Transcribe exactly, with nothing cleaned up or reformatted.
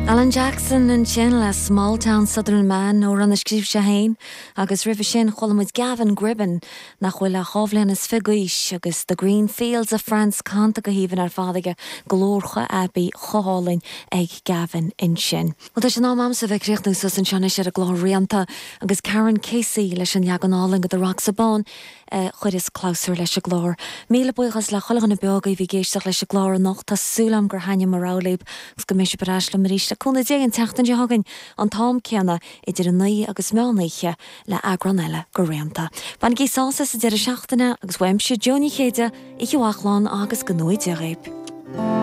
Alan Jackson and sin le Small Town Southern Man ó an scríb se hain agus rih sin cholamid Gavin Gribben nach bhfuil a chomhlainn is figuis agus the Green Fields of France canta go híhann ar fádaige glórcha Abbey choálainn ag Gavin in sin. Well, tá sin ná am sa bheith creachtú sus an seanna sé a glár rianta agus Karen Casey leis an diagonáling go the Roxabón uh, chuir is clásúr leis a glár. Míle buchas le chola na beaga bhí géisteach leis a glár nach tá súlam gur haine mar ráléib gus go mis barás le maríiste chuna dé an teachtan de hagan an tám ceanna idir an naí agus meánaiche le agranella go rianta. Ban gé sása sa deir seachtainna agus weimse Johnny chéide i ghuachláin agus go nóid a réib.